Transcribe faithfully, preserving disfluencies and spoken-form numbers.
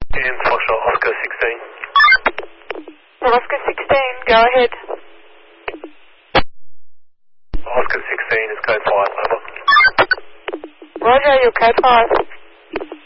In Foxtrot, Oscar sixteen. Oscar sixteen, go ahead. Oscar sixteen is code five, over. Roger, your code five.